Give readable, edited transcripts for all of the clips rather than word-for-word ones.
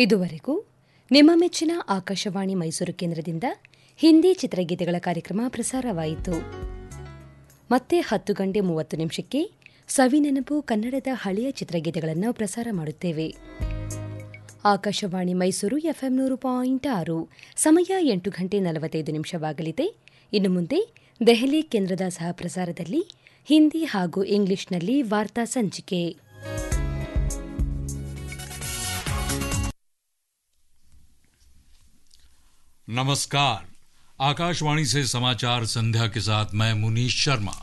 ಇದುವರೆಗೂ ನಿಮ್ಮ ಮೆಚ್ಚಿನ ಆಕಾಶವಾಣಿ ಮೈಸೂರು ಕೇಂದ್ರದಿಂದ ಹಿಂದಿ ಚಿತ್ರಗೀತೆಗಳ ಕಾರ್ಯಕ್ರಮ ಪ್ರಸಾರವಾಯಿತು. ಮತ್ತೆ 10:30 ಸವಿನೆನಪು ಕನ್ನಡದ ಹಳೆಯ ಚಿತ್ರಗೀತೆಗಳನ್ನು ಪ್ರಸಾರ ಮಾಡುತ್ತೇವೆ. ಆಕಾಶವಾಣಿ ಮೈಸೂರು ಎಫ್ಎಂ 100.6 ಸಮಯ 8:45 ಇನ್ನು ಮುಂದೆ ದೆಹಲಿ ಕೇಂದ್ರದ ಸಹಪ್ರಸಾರದಲ್ಲಿ ಹಿಂದಿ ಹಾಗೂ ಇಂಗ್ಲಿಷ್ನಲ್ಲಿ ವಾರ್ತಾ ಸಂಚಿಕೆ. नमस्कार, आकाशवाणी से समाचार संध्या के साथ मैं मुनीश शर्मा.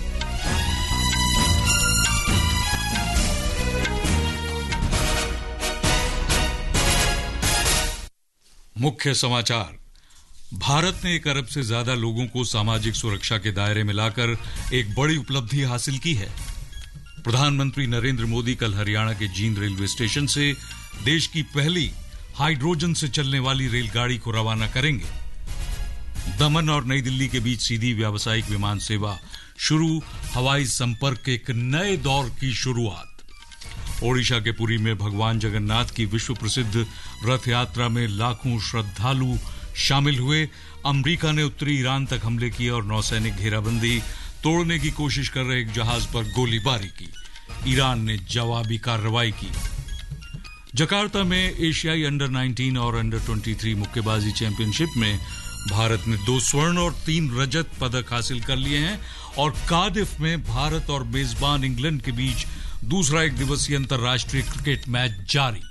मुख्य समाचार. भारत ने 1 अरब से ज्यादा लोगों को सामाजिक सुरक्षा के दायरे में लाकर एक बड़ी उपलब्धि हासिल की है. प्रधानमंत्री नरेंद्र मोदी कल हरियाणा के जींद रेलवे स्टेशन से देश की पहली हाइड्रोजन से चलने वाली रेलगाड़ी को रवाना करेंगे. दमन और नई दिल्ली के बीच सीधी व्यावसायिक विमान सेवा शुरू, हवाई संपर्क के एक नए दौर की शुरुआत. ओडिशा के पुरी में भगवान जगन्नाथ की विश्व प्रसिद्ध रथ यात्रा में लाखों श्रद्धालु शामिल हुए. अमेरिका ने उत्तरी ईरान तक हमले किए और नौसैनिक घेराबंदी तोड़ने की कोशिश कर रहे एक जहाज पर गोलीबारी की. ईरान ने जवाबी कार्रवाई की. जकार्ता में एशियाई अंडर 19 और अंडर 23 मुक्केबाजी चैंपियनशिप में भारत ने 2 स्वर्ण और 3 रजत पदक हासिल कर लिए हैं और कार्डिफ में भारत और मेजबान इंग्लैंड के बीच दूसरा 1 दिवसीय अंतर्राष्ट्रीय क्रिकेट मैच जारी.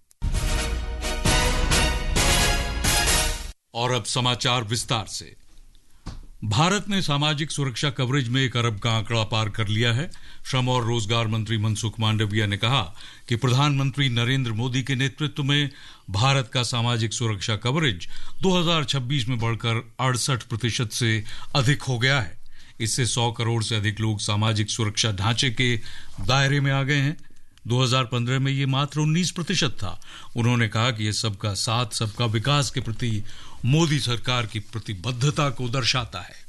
और अब समाचार विस्तार से. भारत ने सामाजिक सुरक्षा कवरेज में 1 अरब का आंकड़ा पार कर लिया है. श्रम और रोजगार मंत्री मनसुख मांडविया ने कहा कि प्रधानमंत्री नरेंद्र मोदी के नेतृत्व में भारत का सामाजिक सुरक्षा कवरेज 2026 में बढ़कर 68% से अधिक हो गया है. इससे 100 करोड़ से अधिक लोग सामाजिक सुरक्षा ढांचे के दायरे में आ गए हैं. 2015 में ये मात्र 19% था. उन्होंने कहा कि यह सबका साथ सबका विकास के प्रति मोदी सरकार की प्रतिबद्धता को दर्शाता है.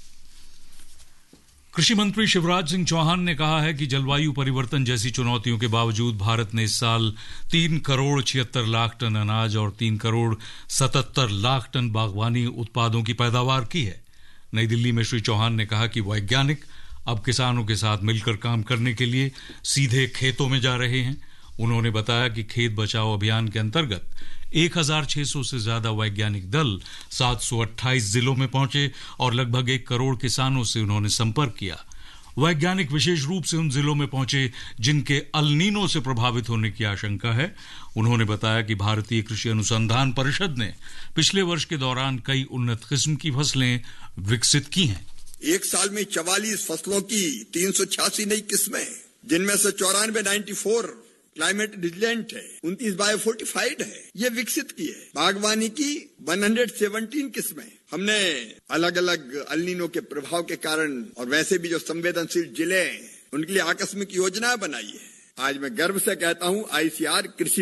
कृषि मंत्री शिवराज सिंह चौहान ने कहा है कि जलवायु परिवर्तन जैसी चुनौतियों के बावजूद भारत ने इस साल 3 करोड़ 76 लाख टन अनाज और 3 करोड़ 77 लाख टन बागवानी उत्पादों की पैदावार की है. नई दिल्ली में श्री चौहान ने कहा कि वैज्ञानिक अब किसानों के साथ मिलकर काम करने के लिए सीधे खेतों में जा रहे हैं. उन्होंने बताया कि खेत बचाओ अभियान के अंतर्गत 1600 से ज्यादा वैज्ञानिक दल 728 जिलों में पहुंचे और लगभग 1 करोड़ किसानों से उन्होंने संपर्क किया. वैज्ञानिक विशेष रूप से उन जिलों में पहुंचे जिनके अल्नीनो से प्रभावित होने की आशंका है. उन्होंने बताया कि भारतीय कृषि अनुसंधान परिषद ने पिछले वर्ष के दौरान कई उन्नत किस्म की फसलें विकसित की हैं. एक साल में 44 फसलों की 386 नई किस्में, जिनमें से 94 क्लाइमेट रिजिलेंट है, 29 बायोफोर्टिफाइड है, ये विकसित की है. बागवानी की 117 किस्में हमने अलग अलग अल्नीनो के प्रभाव के कारण और वैसे भी जो संवेदनशील जिले हैं उनके लिए आकस्मिक योजनाएं बनाई है. आज मैं गर्व से कहता हूं, आईसीआर कृषि